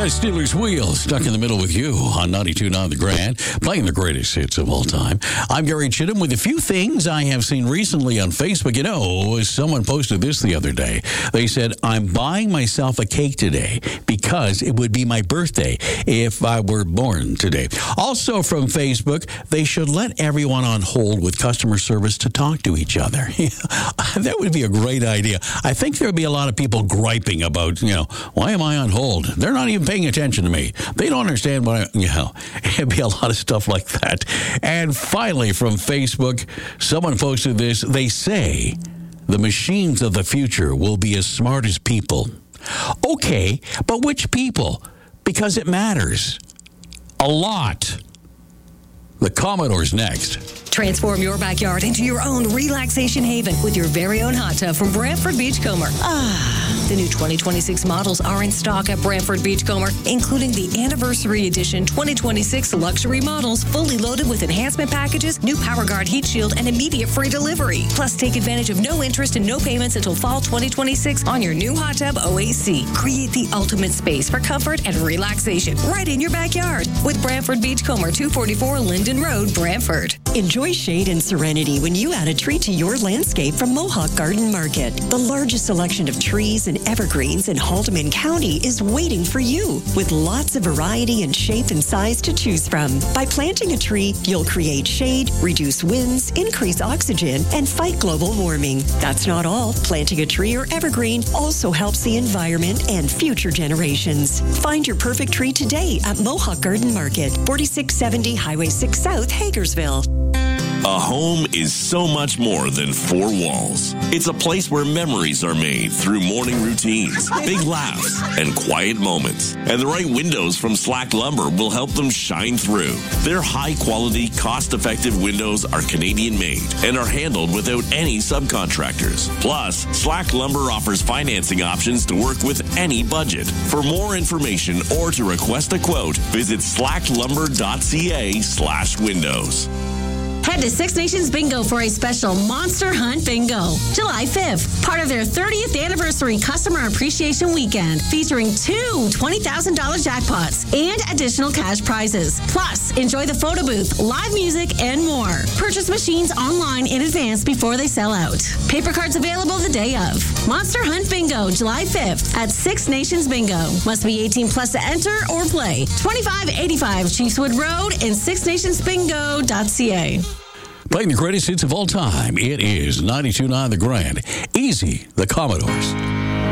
That's Steelers Wheel, stuck in the middle with you on 92.9 The Grand, playing the greatest hits of all time. I'm Gary Chittum with a few things I have seen recently on Facebook. You know, someone posted this the other day. They said, I'm buying myself a cake today because it would be my birthday if I were born today. Also from Facebook, they should let everyone on hold with customer service to talk to each other. That would be a great idea. I think there would be a lot of people griping about, why am I on hold? They're not even paying attention to me. They don't understand what it'd be a lot of stuff like that. And finally, from Facebook, someone posted this. They say the machines of the future will be as smart as people. Okay, but which people? Because it matters a lot. The Commodore's next. Transform your backyard into your own relaxation haven with your very own hot tub from Brantford Beachcomber. The new 2026 models are in stock at Brantford Beachcomber, including the Anniversary Edition 2026 luxury models, fully loaded with enhancement packages, new PowerGuard heat shield, and immediate free delivery. Plus, take advantage of no interest and no payments until fall 2026 on your new hot tub OAC. Create the ultimate space for comfort and relaxation right in your backyard with Brantford Beachcomber, 244 Linden Road, Brantford. Enjoy shade and serenity when you add a tree to your landscape from Mohawk Garden Market. The largest selection of trees and evergreens in Haldeman County is waiting for you, with lots of variety in shape and size to choose from. By planting a tree, you'll create shade, reduce winds, increase oxygen, and fight global warming. That's not all. Planting a tree or evergreen also helps the environment and future generations. Find your perfect tree today at Mohawk Garden Market, 4670 Highway 6 South, Hagersville. A home is so much more than four walls. It's a place where memories are made through morning routines, big laughs, and quiet moments. And the right windows from Slack Lumber will help them shine through. Their high-quality, cost-effective windows are Canadian-made and are handled without any subcontractors. Plus, Slack Lumber offers financing options to work with any budget. For more information or to request a quote, visit slacklumber.ca/windows. Head to Six Nations Bingo for a special Monster Hunt Bingo, July 5th, part of their 30th anniversary customer appreciation weekend, featuring two $20,000 jackpots and additional cash prizes. Plus, enjoy the photo booth, live music, and more. Purchase machines online in advance before they sell out. Paper cards available the day of. Monster Hunt Bingo, July 5th at Six Nations Bingo. Must be 18 plus to enter or play. 2585 Chiefswood Road and sixnationsbingo.ca. Playing the greatest hits of all time, it is 92.9 The Grand. Easy, the Commodores.